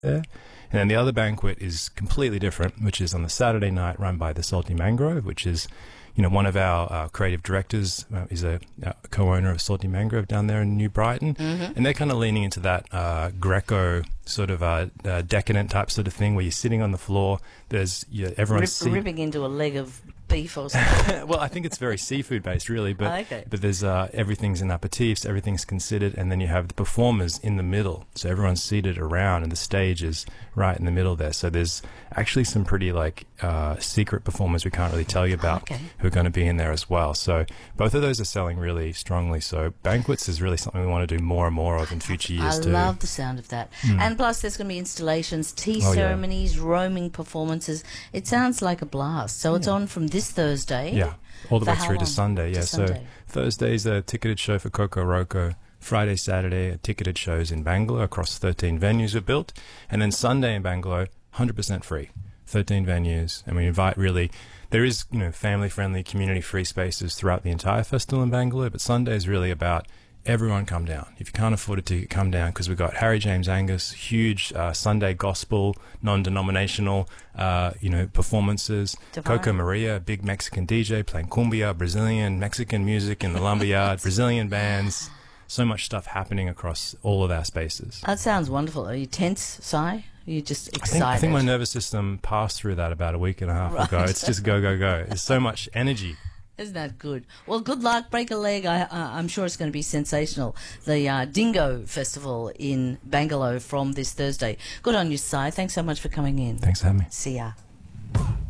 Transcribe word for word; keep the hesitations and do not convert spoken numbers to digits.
there. And then the other banquet is completely different, which is on the Saturday night, run by the Salty Mangrove, which is, you know, one of our uh, creative directors uh, is a, a co-owner of Salty Mangrove down there in New Brighton. Mm-hmm. And they're kind of leaning into that uh, Greco sort of uh, uh, decadent type sort of thing where you're sitting on the floor. There's you know, everyone's Rip, ripping into a leg of beef or something. Well, I think it's very seafood based, really. But oh, okay. but there's uh, everything's in aperitifs, everything's considered, and then you have the performers in the middle. So everyone's seated around, and the stage is right in the middle there. So there's actually some pretty like uh, secret performers we can't really tell you about okay. who are going to be in there as well. So both of those are selling really strongly. So banquets is really something we want to do more and more of in future years I too. love the sound of that. Mm. And plus there's going to be installations, tea oh, ceremonies, yeah. roaming performances. It sounds like a blast. So it's yeah. on from this Thursday. Yeah, all the For way how through to long? Sunday. Yeah, To so Sunday. Thursday's a ticketed show for Coco Roco. Friday, Saturday, are ticketed shows in Bangalore across thirteen venues are built. And then Sunday in Bangalore, one hundred percent free. thirteen venues. And we invite really, there is, you know, family-friendly, community-free spaces throughout the entire festival in Bangalore, but Sunday is really about everyone come down. If you can't afford a ticket, come down, because we've got Harry James Angus, huge uh, Sunday gospel, non-denominational, uh, you know, performances. Divine. Coco Maria, big Mexican D J playing cumbia, Brazilian, Mexican music in the lumberyard, Brazilian bands. So much stuff happening across all of our spaces. That sounds wonderful. Are you tense, Si? Are you just excited? I think, I think my nervous system passed through that about a week and a half right. ago. It's just go, go, go. There's so much energy. Isn't that good? Well, good luck. Break a leg. I, uh, I'm sure it's going to be sensational. The uh, Dingo Festival in Bangalore from this Thursday. Good on you, Si. Thanks so much for coming in. Thanks for having me. See ya.